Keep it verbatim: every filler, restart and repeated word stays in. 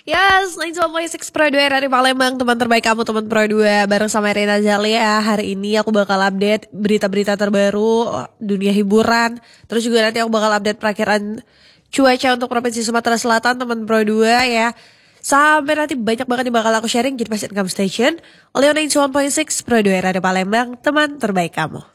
Yes, sembilan puluh enam Pro dua dari Palembang, teman terbaik kamu, teman Pro dua. Bareng sama Rina Zalia. Hari ini aku bakal update berita-berita terbaru dunia hiburan. Terus juga nanti aku bakal update perakhiran cuaca untuk Provinsi Sumatera Selatan, teman Pro dua ya. Sampai nanti banyak banget yang bakal aku sharing. Jadi pastiin kamu stay tune. Oleh sembilan puluh enam Pro dua dari Palembang, teman terbaik kamu.